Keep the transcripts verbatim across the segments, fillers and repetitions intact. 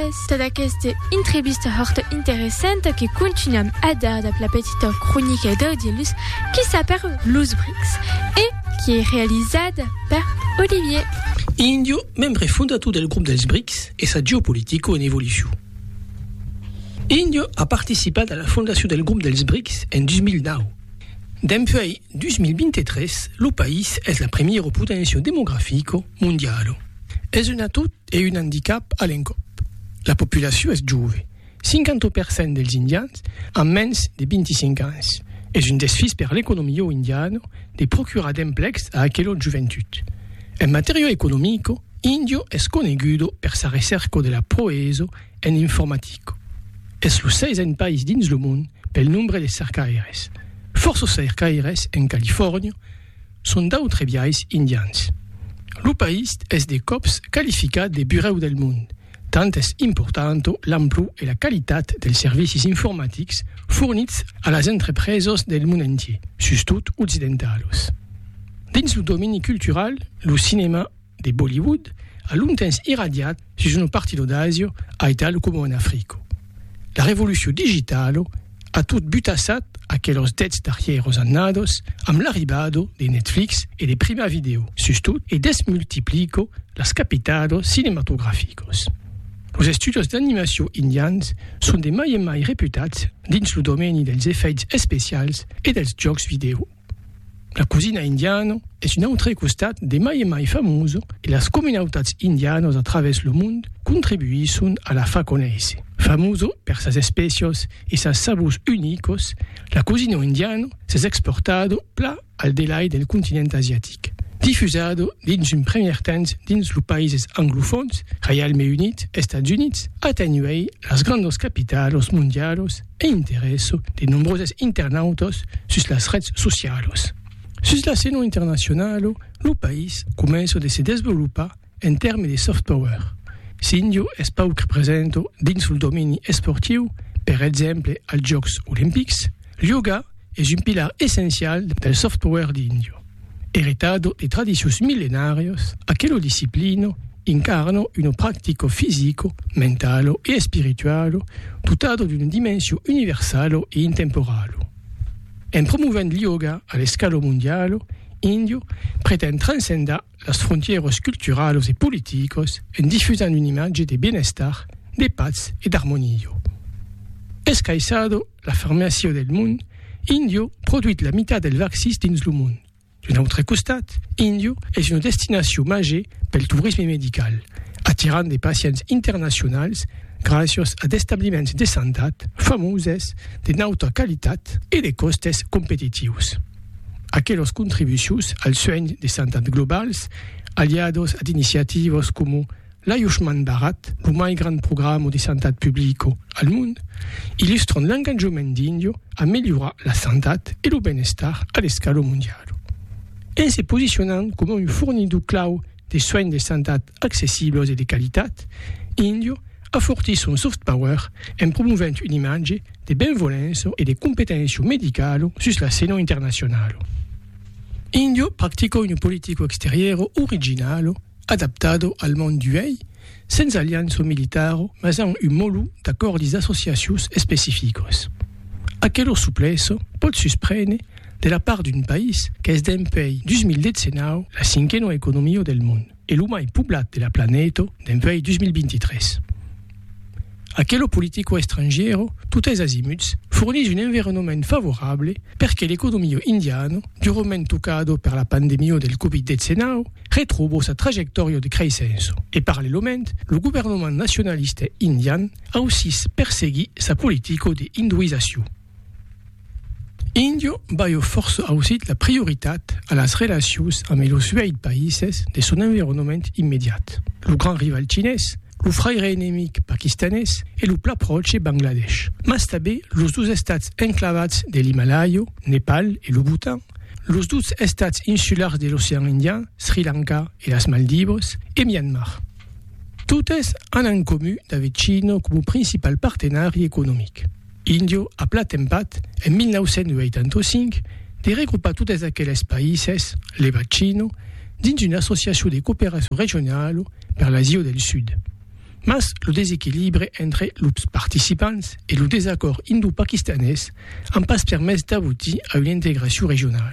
Tot aquesta entrevista forte interessante che continuiamo a dare da la petita chronique d'Audielus qui s'appelle Los Bricks et qui est réalisée par Olivier. Indio, membre fondateur del groupe dels BRICS et sa géopolitique en évolution. Indio a participé à la fondation del groupe dels BRICS en deux mille neuf. Depuis deux mille vingt-trois, le pays est la première potence démographique mondiale. És un atout et un handicap à l'encop. La population est jove. cinquanta per cent dels indians ont moins de vingt-cinq ans. És un desfís per l'economia indiana de procurar d'emplecs a aquella joventut. En matèria econòmica, Indio és conegudo per sa recerca de la proesa en informatica. És el sisè país dins el món pel nombre de cercaires. Força cercaires en Califòrnia són d'altres viais indians. El país és de cops qualificat de bureu del món. Tant és important l'amplor i la qualitat dels servicis informàtics fornits a les entrepreses del món entier, sobretot occidentals. Dins el domini cultural, el cinema de Bollywood a un temps irradiat sus una partida d'Àsia a tal com en Àfrica. La revolució digital ha tot butassat aquells dets darrieros annados amb l'arribada de Netflix i de Prima Video, sobretot, i desmultiplica les capitals cinematogràfiques. Els estudis d'animació indians són de mai en mai reputats dins el domini dels efectes especials i dels jocs vídeo. La cuisina indiana és un altre costat de mai en mai famosa i les comunitats indianes a través del món contribueixen a la fa conèixer. Famosa per ses espècies i ses sabors únicos, la cuisina indiana s'és exportada pla al delà del continent asiàtic. Diffusada dins un primer temps dins els països anglòfons, Reialme Unit, Estats Units, attenueix les grandes capitals mundials e interessa de nombrosos internautos sus les redes socials. Sus la escena internacional, el país comença a se desenvolupar en termes de soft power. S'Indio és poc present dins el domini esportiu, per exemple als Jocs Olímpics, el yoga és un pilar essencial del soft power d'Indio. Heretado de tradicions mil·lenàries, aquella disciplina encarna una pràctica física, mental i espiritual dotada d'una dimensió universal i intemporal. En promovent el yoga a l'escala mundial, Indio pretén transcender les fronteres culturals i polítiques en difusant una imatge de benestar, de paz i d'harmonia. Escaissada l'afirmació del món, Indio produït la meitat dels vaccins dins el món. D'un altre costat, Indio és una destinació major pel turisme medical, attirant de pacients internacionals gràcies a d'establiments de sanitat famosos de alta qualitat i de costes competitius. Aquelles contribucions al sueño de sanitat globals, aliados a iniciatives com l'Ayushman Bharat, el més gran programa de sanitat pública al món, il·lustren l'engagement d'Indio a millorar la sanitat i el benestar a l'escala mundial. En se posicionant com un fornidor clau de soins de sanitat accessibles i de qualitat, Indio afortís son soft power en promovent una imatge de benvolència i de competència medicale sus l'escena internacional. Indio practica una política exterior original adaptada al món d'avui, sense aliança militar, mas amb un molu d'acords d'associacions específics. Aquella suplessa pot sorprendre de la part d'un país que és d'empei dos mil diecinueve la cinquena economia del món i el més poblat de la planeta d'empei dos mil vint-i-tres. Aquella política estrangera, tots els azimuts, forneix un environnement favorable perquè l'economia indiana, durament tocada per la pandèmia del covid diecinueve, retroba sa trajectòria de creixença. I paral·lelament, el governament nacionalista indian ha aussi perseguit sa política d'induïtzació. Indio va força aussi la prioritat a les relacions amb els veïns països de son environnement immediat. El gran rival xinès, el frère enemic pakistanès i el pla proche Bangladesh. Mas també els dos estats enclavats de l'Himalaya, Nepal i el Bhutan, els dos estats insulars de l'oceà Índic, Sri Lanka i les Maldives, i Myanmar. Totes han en comú d'haver Xina com a principal partenari econòmic. Indio ha pla tempat, en mil nou-cents vuitanta-cinc, de regrupar tots aquells països, llevat Xina, dins una associació de cooperació regional per l'Àsia del Sud. Mas le déséquilibre entre les participants et le désaccord indo-pakistanais en pas permis d'aboutir à une intégration régionale.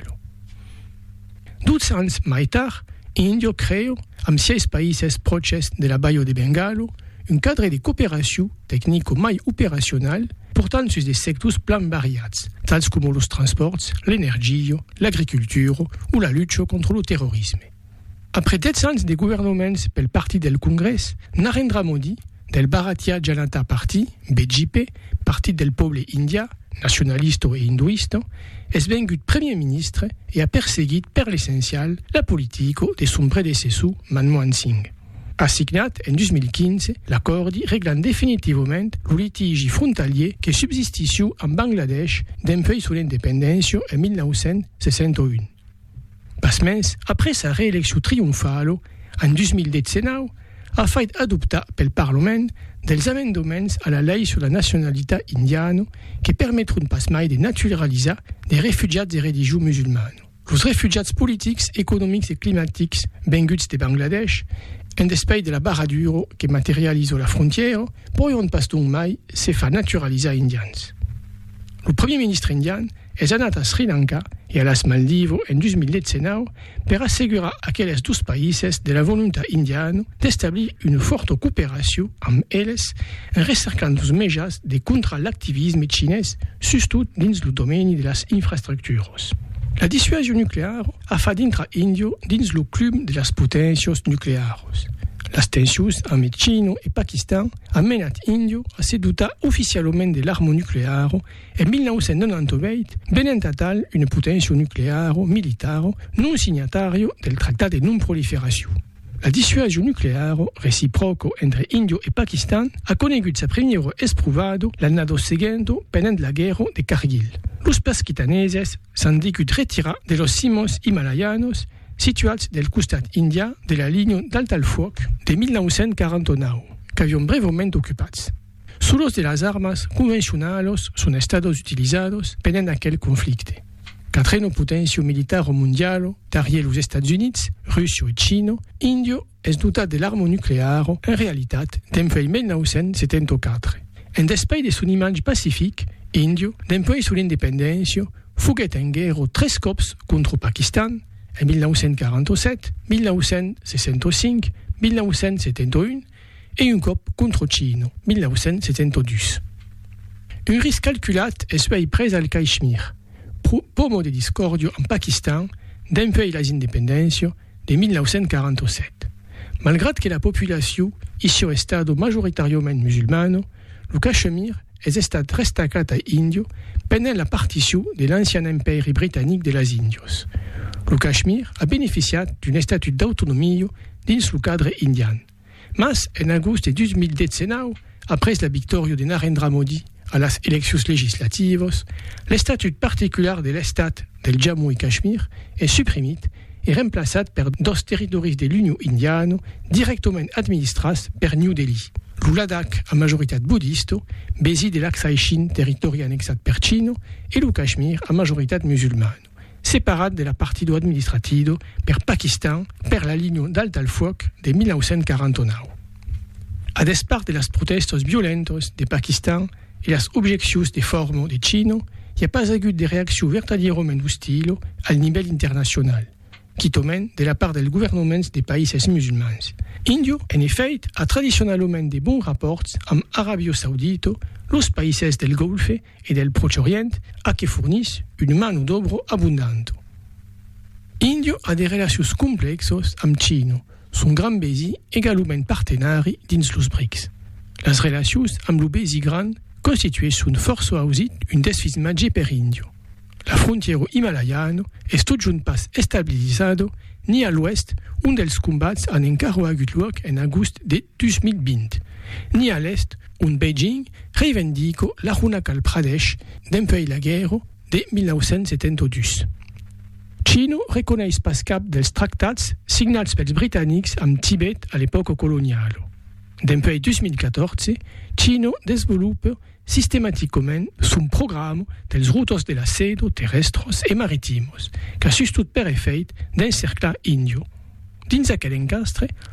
Douze ans plus tard, Indio crée, amb six països proches de la baie de Bengalo, un cadre de coopération technique mai opérationnel portant sur des secteurs plan variats, tels comme les transports, l'énergie, l'agriculture ou la lutte contre le terrorisme. Après dix ans de gouvernements pel Parti del Congrès, Narendra Modi, del Bharatiya Janata Party, B J P, Parti del Poble India, nationaliste et hindouiste, est devenu Premier ministre et a perseguit per l'essentiel la politique de son prédécesseur Manmohan Singh. A signat en deux mille quinze l'accord réglant définitivement le litige frontalier qui subsistait en Bangladesh depuis son indépendance en dix-neuf cent soixante-un. Pas mens, après sa réélection triomphale en deux mille dix-neuf, a fait adopter pel Parlement des amendements à la loi sur la nationalité indienne qui permettront pas mai de naturaliser des réfugiés et religieux musulmans. Les réfugiés politiques, économiques et climatiques venus de Bangladesh, en despit de la barradure qui matérialise la frontière, pourront pas donc mai se faire naturaliser indiens. Le Premier ministre indien est allé à Sri Lanka et à las Maldives en deux mille dix-neuf pour assurer à aquells deux pays de la volonté indienne d'établir une forte coopération amb elles en recercant les mesures de contre l'activisme chinois, surtout dans le domaine de las infrastructures. La dissuasion nucléaire a fait d'entrer Indio dans le club de las potències nucléaires. Les tensions entre Chine et Pakistan ont mené Indio à se doter officiellement de l'arme nucléaire en dix-neuf cent quatre-vingt-dix-huit, venant à tal une potence nucléaire militaire non signataire du traité de non-prolifération. La dissuasion nucléaire réciproque entre Indio et Pakistan a connu sa première esprouvado l'année seguinte pendant la guerre de Kargil. Les pakistanais s'en dit retirer de los cimos himalayanos situés del costat indien de la ligne d'alt foc de dix-neuf cent quaranta-neuf, qu'avions brevemente occupats. Solos de las armas convencionales son estados utilizados pendant aquel conflicte. Quatreno potencia militar mondial, derrière los Estats Units, Russia et China, Indio es dotat de l'arme nucléaire en realitat depuis dix-neuf cent setanta-quatre. En despit de son image pacifique, Indio, depuis son indépendance, fuguet en guerre tres cops contre Pakistan, en dix-neuf cent quarante-sept, dix-neuf cent soixante-cinq, dix-neuf cent soixante-et-un et un cop contre Chine, dix-neuf cent soixante-douze. Un risque calculat est soit pris al Cachemire, pomo de discordio en Pakistan depuis les indépendances de dix-neuf cent quarante-sept. Malgré que la population ici est stade majoritairement musulmane, le Cachemire est estat restacat à Indio pendant la partition de l'ancien empire britannique de las Indios. Le Cachemire a bénéficié d'un statut d'autonomie dans le cadre indien. Mas, en agosto deux mille dix-neuf, après la victoire de Narendra Modi à las élections législatives, le statut particulier de l'État del Jammu et Cachemire est supprimé et remplacé par deux territoires de l'Union indienne directement administrés par New Delhi. Le Ladakh, à majorité bouddhiste, bési de l'Aksai Chin, territoire annexé par Chine, et le Cachemire, à majorité musulmane, séparé de la partie administrative par Pakistan par la ligne d'alt foc de dix-neuf cent quarante-neuf. À despart de las protestas violentas de Pakistan et las objeccions de forme de Chine, il n'y a pas eu de réaction verdaderement hostile au niveau international, qui tombe de la part des gouvernements des pays musulmans. Indio, en effet, a traditionnellement de bons rapports avec l'Arabie Saoudite, les pays del Golfe et del Proche-Orient, à qui fournissent une main d'œuvre abondante. Indio a des relations complexes avec Chine, son grand pays également partenaire dans les BRICS. Les relations avec le pays grand constituent une force aussi un défi majeur pour Indio. La frontière himalayane est toujours pas stabilisée ni à l'ouest, où les combats ont encore eu lieu en août de deux mille vingt, ni à l'est, où Beijing revendique l'Arunachal Pradesh depuis la guerre de dix-neuf cent soixante-douze. Chine reconnaît pas cap des tractats signés par les Britanniques en Tibet à l'époque coloniale. Depuis deux mille quatorze, Chine développe systématiquement son programme des routes de l'acero terrestres et maritimes, qui a surtout pour effet d'encercler Indio. Dans aquel encastre,